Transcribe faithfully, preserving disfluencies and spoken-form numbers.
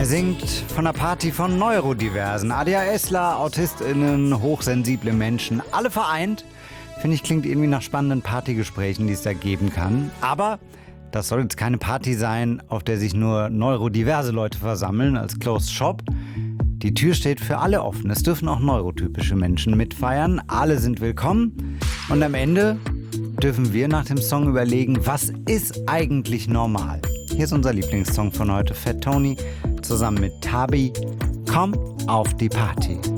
Er singt von der Party von Neurodiversen, ADHSler, AutistInnen, hochsensible Menschen, alle vereint. Finde ich, klingt irgendwie nach spannenden Partygesprächen, die es da geben kann. Aber das soll jetzt keine Party sein, auf der sich nur neurodiverse Leute versammeln als Closed Shop. Die Tür steht für alle offen. Es dürfen auch neurotypische Menschen mitfeiern. Alle sind willkommen. Und am Ende dürfen wir nach dem Song überlegen, was ist eigentlich normal? Hier ist unser Lieblingssong von heute, Fat Tony, zusammen mit Tabi. Komm auf die Party.